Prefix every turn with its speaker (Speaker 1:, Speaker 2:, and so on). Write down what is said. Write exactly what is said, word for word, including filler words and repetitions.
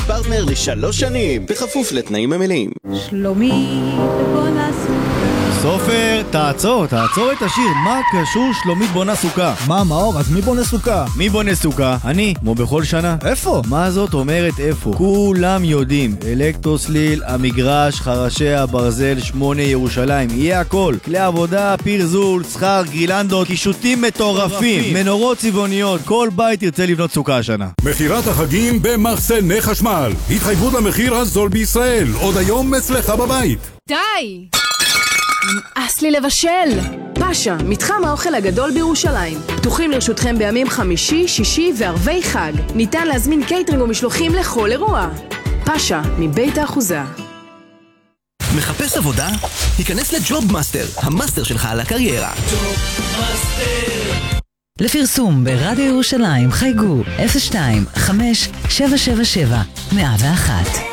Speaker 1: פרטנר לשלוש שנים, בכפוף לתנאים המלאים.
Speaker 2: שלומי, בונה סוכה.
Speaker 3: סופר, תעצור, תעצור את השיר. מה קשור שלומית בונה סוכה?
Speaker 4: מה, מאור, אז מי בונה סוכה?
Speaker 3: מי בונה סוכה? אני, כמו בכל שנה.
Speaker 4: איפה?
Speaker 3: מה זאת אומרת איפה? כולם יודעים. אלקטרוסליל, המגרש, חרשי הברזל, שמונה ירושלים. יהיה הכל. כלי עבודה, פרזול, שכר, גרילנדות, קישוטים מטורפים, מנורות צבעוניות. כל בית ירצה לבנות סוכה השנה.
Speaker 5: מחירת החגים במחסני חשמל. התחייבות למחיר הזול בישראל. עוד היום אצלך בבית.
Speaker 6: די! נמאס לי לבשל! פאשה, מתחם האוכל הגדול בירושלים. פתוחים לרשותכם בימים חמישי, שישי וערבי חג. ניתן להזמין קייטרינג ומשלוחים לכל אירוע. פאשה, מבית האחוזה.
Speaker 7: מחפש עבודה? היכנס לג'וב מאסטר, המאסטר שלך על הקריירה. ג'וב מאסטר.
Speaker 8: לפרסום ברדיו ירושלים חייגו אפס שתיים חמש שבע שבע שבע מאה ואחת.